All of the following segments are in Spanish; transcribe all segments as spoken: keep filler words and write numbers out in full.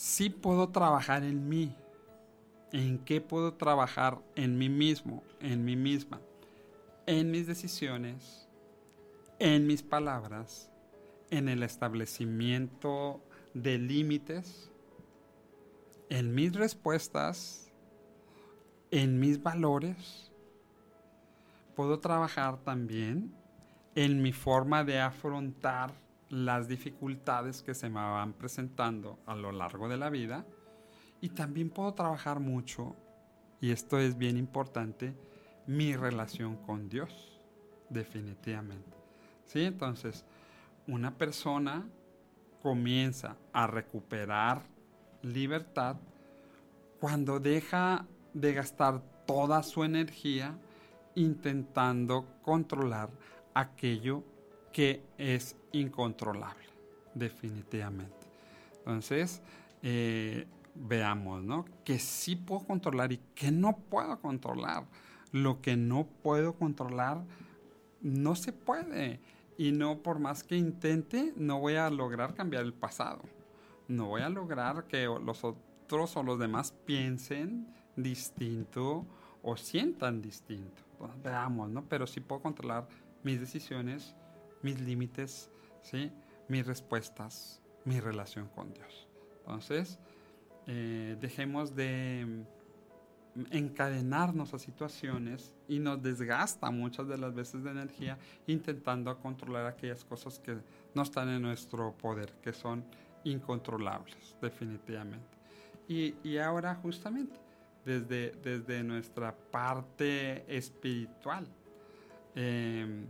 sí puedo trabajar en mí. ¿En qué puedo trabajar? En mí mismo, en mí misma, en mis decisiones, en mis palabras, en el establecimiento de límites, en mis respuestas, en mis valores. Puedo trabajar también en mi forma de afrontar las dificultades que se me van presentando a lo largo de la vida. Y también puedo trabajar mucho, y esto es bien importante, mi relación con Dios, definitivamente. ¿Sí? Entonces, una persona comienza a recuperar libertad cuando deja de gastar toda su energía intentando controlar aquello que es incontrolable, definitivamente. Entonces, eh, veamos, ¿no? Que sí puedo controlar y que no puedo controlar. Lo que no puedo controlar no se puede. Y no, por más que intente, no voy a lograr cambiar el pasado. No voy a lograr que los otros o los demás piensen distinto o sientan distinto. Entonces, veamos, ¿no? Pero sí puedo controlar mis decisiones, mis límites, ¿sí? Mis respuestas, mi relación con Dios. Entonces, eh, dejemos de encadenarnos a situaciones y nos desgasta muchas de las veces de energía intentando controlar aquellas cosas que no están en nuestro poder, que son incontrolables, definitivamente. Y, y ahora justamente desde, desde nuestra parte espiritual, eh,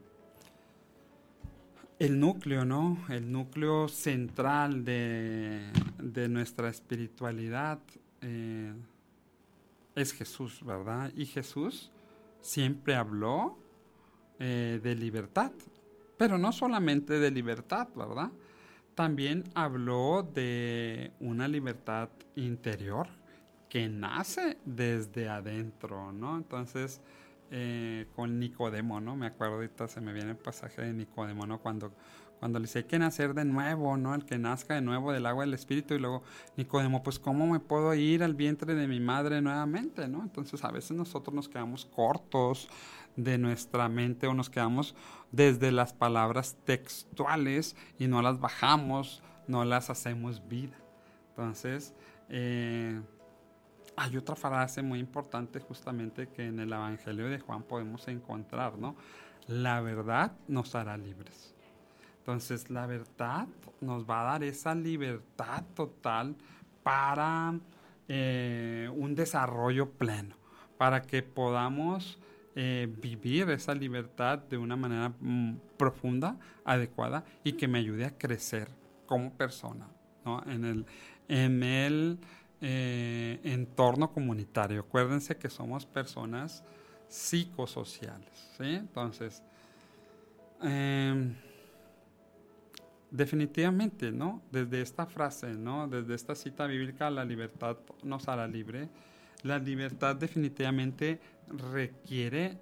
el núcleo, ¿no? El núcleo central de, de nuestra espiritualidad eh, es Jesús, ¿verdad? Y Jesús siempre habló eh, de libertad, pero no solamente de libertad, ¿verdad? También habló de una libertad interior que nace desde adentro, ¿no? Entonces, eh, con Nicodemo, ¿no? Me acuerdo ahorita, se me viene el pasaje de Nicodemo, ¿no? Cuando, cuando le dice, hay que nacer de nuevo, ¿no? El que nazca de nuevo del agua del Espíritu. Y luego Nicodemo, pues, ¿cómo me puedo ir al vientre de mi madre nuevamente, ¿no? Entonces, a veces nosotros nos quedamos cortos de nuestra mente o nos quedamos desde las palabras textuales y no las bajamos, no las hacemos vida. Entonces, eh, hay otra frase muy importante justamente que en el Evangelio de Juan podemos encontrar, ¿no? La verdad nos hará libres. Entonces, la verdad nos va a dar esa libertad total para eh, un desarrollo pleno, para que podamos eh, vivir esa libertad de una manera mm, profunda, adecuada y que me ayude a crecer como persona, ¿no? En el, en el eh, entorno comunitario. Acuérdense que somos personas psicosociales, ¿sí? Entonces, eh, definitivamente, ¿no? Desde esta frase, ¿no? Desde esta cita bíblica, la libertad nos hará libre. La libertad definitivamente requiere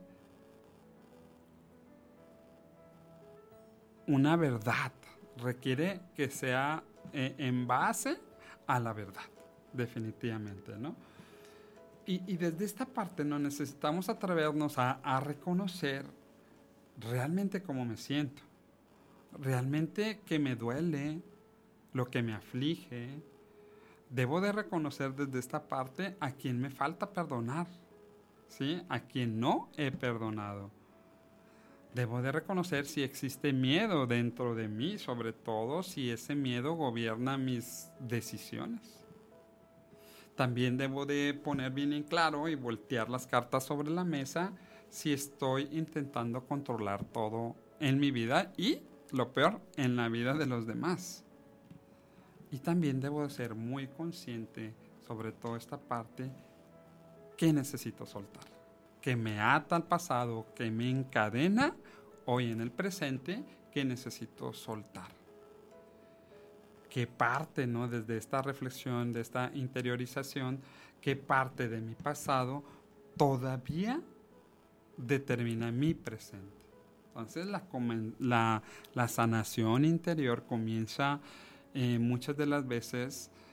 una verdad, requiere que sea eh, en base a la verdad, definitivamente, ¿no? Y, y desde esta parte no necesitamos atrevernos a, a reconocer realmente cómo me siento, realmente que me duele, lo que me aflige. Debo de reconocer desde esta parte a quien me falta perdonar, ¿sí? A quien no he perdonado. Debo de reconocer si existe miedo dentro de mí, sobre todo si ese miedo gobierna mis decisiones. También debo de poner bien en claro y voltear las cartas sobre la mesa si estoy intentando controlar todo en mi vida y, lo peor, en la vida de los demás. Y también debo de ser muy consciente, sobre todo esta parte, que necesito soltar, que me ata al pasado, que me encadena hoy en el presente, que necesito soltar. ¿Qué parte, ¿no? Desde esta reflexión, de esta interiorización, qué parte de mi pasado todavía determina mi presente? Entonces la, la, la sanación interior comienza eh, muchas de las veces